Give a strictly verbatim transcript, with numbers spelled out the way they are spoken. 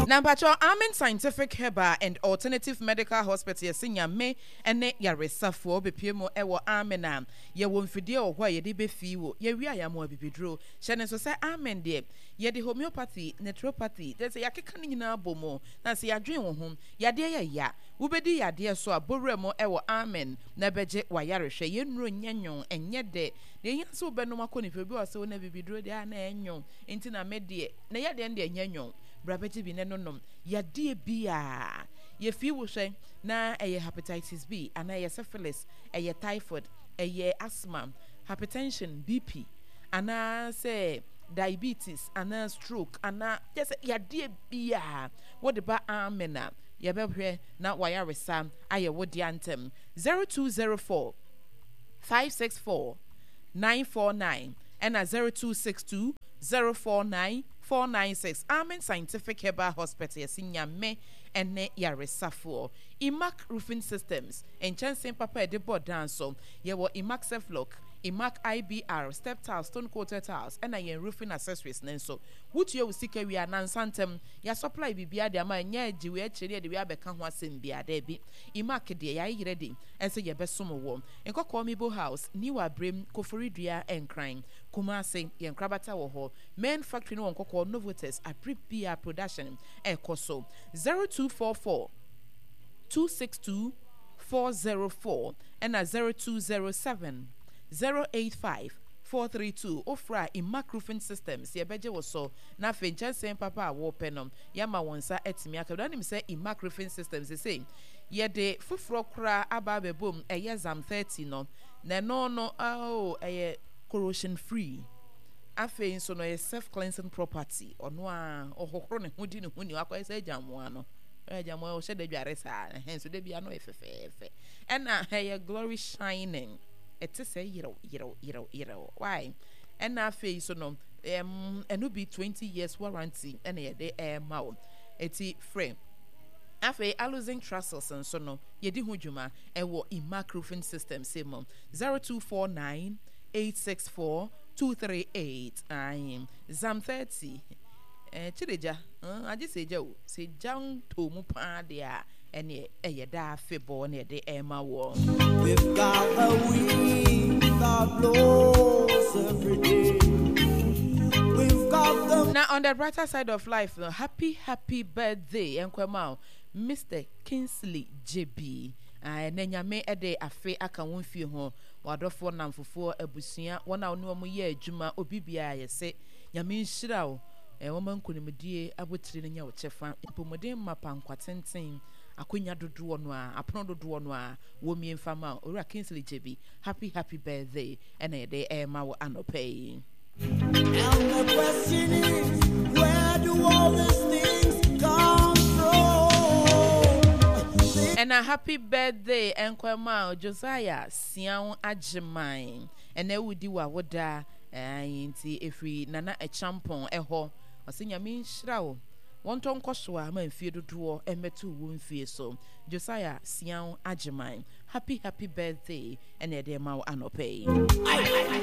Now, Pacho, Amen Scientific Herbal and Alternative Medical Hospital, Senior May, and Net Yaresa for Bepimo Ewa Amenam. Ye won't fideo why ye be few, ye we are more bidro. Shannon so say Amen, dear. Ye the homeopathy, naturopathy, there's a yakani in our bomo. Nancy, ya dream home, ya dear ya. Ubedi ya dear so a boremo Ewa Amen, Nebeje Wayarisha, yen run yanyon, and yet de. The yan so benomakoni for you so never be drew there, nanyon, intina medie, na ya den de yanyon. Brabeji bi nenonom ya die bia ye fi wo hwe na eye hepatitis B ana ye syphilis eye typhoid eye asthma hypertension B P ana say diabetes ana stroke ana just ya die bia what the ba amena ye be hwe na waya resam aye wo di antem zero two zero four five six four nine four nine and a zero two six two zero four nine four nine six. Amen Scientific Herbal Hospital, Senior Me, and Ne Yaresafo. Imac Roofing Systems, and Chansen Papa de Board Danso, ye were Imac Self-Lock, Imac I B R, Step Tiles, Stone Quarter Tiles, and I am roofing accessories. Nenso, would you seek a we are non-santem, ya supply Bibia, the man, ye, Jewy, Chili, the Abecan was in Bia Debbie, Imac, dear, I ready, and say your best summer warm, and Cocomibo House, Newa Brim, Koforidria, and Crime. Kumasi yen Krabata wo main factory no nkoko Novotes a prepare production e koso zero two four four two six two four zero four and a zero two zero seven zero eight five four three two ofra Imac Roofing Systems ye beje wo so na fe nchen papa wo penom yama wonsa etimi aka do nim say Imac Roofing Systems say ye de fufuro kra aba bebom eye zam thirty no na no no oh eye corrosion free afe so no self cleansing property ono a ohokro ne hodi ne huni akwa se jamoa no e jamoa o shede dware sa hen so de bia no efefefe ena hey glory shining it is a yero yero yero yero why ena afe so no em eno be twenty years warranty ena ye de e ma o eti frame afe aluzing trusses and so no ye di ho dwuma e wo Imac Roofing System semo zero two four nine eight six four two three eight. I am Zam thirty. Eh, Chileja, I just say Joe, say Jang to Mupa dea, and ye a da fibor near the Emma wall. We've got a week that blows every day. We've got them. Now, on the brighter side of life, uh, happy, happy birthday, and Kwamau, Mister Kingsley J B. I nenya me ede afe aka won fie ho wadofo namfofo abusua wona ono mo ye adwuma obibia ye se nyame nhira wo e wo mankunimdie abotire nya wo chefa ipomodin mapa nkwatenten akonya dodo no a apono dodo no a wo mi mfama ora Kingsley J B happy happy birthday and e dey e ma wo anopai. And the question is, where do all these things come from? And a happy birthday, Enkwama Josiah Sian Ajimine. And there would do what would da if we nana a champon a ho or senior mean shroud. One ton coswa, man fear to draw and met two wound fear so. Josiah Sian Ajimine. Happy, happy birthday, and a dear mau anopay.